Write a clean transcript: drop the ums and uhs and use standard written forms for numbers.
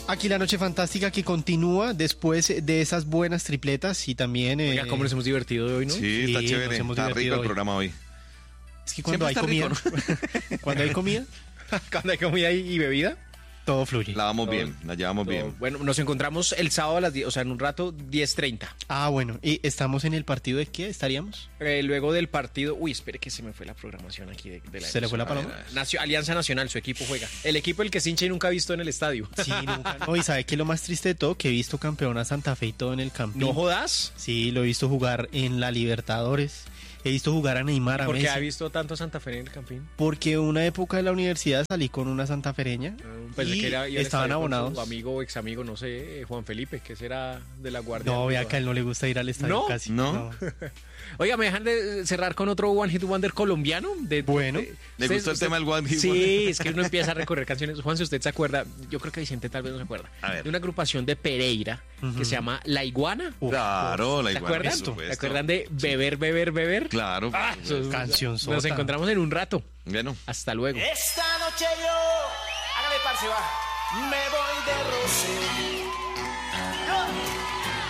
Aquí la noche fantástica que continúa después de esas buenas tripletas y también... Oiga, cómo nos hemos divertido de hoy, ¿no? Sí, está Sí, chévere. nos hemos Está rico divertido el hoy. programa hoy. Es que cuando hay Siempre comida... está cuando hay comida, Cuando hay comida y bebida. todo fluye. La vamos bien, la llevamos bien. Bueno, nos encontramos el sábado a las 10, o sea, en un rato, 10:30. Ah, bueno. ¿Y estamos en el partido de qué estaríamos? Luego del partido... Uy, espere que se me fue la programación aquí de la... ¿Se le fue la A ver, paloma? Alianza Nacional, su equipo juega. El equipo el que es hincha y nunca ha visto en el estadio. Sí, nunca. No, y ¿sabe qué es lo más triste de todo? Que he visto campeón a Santa Fe y todo en el Campín. ¿No jodas? Sí, lo he visto jugar en la Libertadores. He visto jugar a Neymar, a ¿Por qué Messi. ha visto tanto a Santa Fe en el Campín? Porque una época de la universidad salí con una santafereña Pensé y que era, iba al estaban estadio con abonados. su amigo o ex amigo, no sé, Juan Felipe, que será de la Guardia. No, vea Arriba. que a él no le gusta ir al estadio ¿No? casi. ¿No? Oiga, ¿me dejan de cerrar con otro One Hit Wonder colombiano? Bueno. ¿Le gustó el tema del One Hit Sí, Wonder? es que uno empieza a recorrer canciones. Juan, si usted se acuerda, yo creo que Vicente tal vez no se acuerda, A ver. de una agrupación de Pereira que se llama La Iguana. Uf, Claro, la ¿Se iguana, acuerdan? por supuesto. ¿Se acuerdan de Beber, Beber, Beber? Claro. por supuesto. Canción Nos sota. encontramos en un rato. Bueno, Hasta luego. Esta noche yo, hágale parce, va, me voy de Rosé.